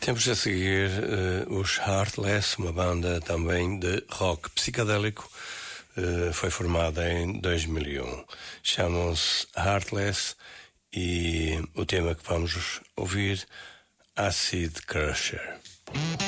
Temos a seguir os Heartless, uma banda também de rock psicadélico. Foi formada em 2001. Chamam-se Heartless e o tema que vamos ouvir, Acid Crusher.